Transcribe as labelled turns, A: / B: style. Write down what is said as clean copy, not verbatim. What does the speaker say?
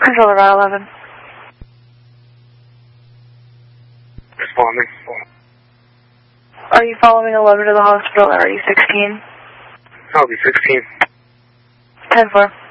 A: Controller Route 11.
B: Responding.
A: Are you following 11 to the hospital? Are you 16?
B: I'll be 16.
A: 10-4.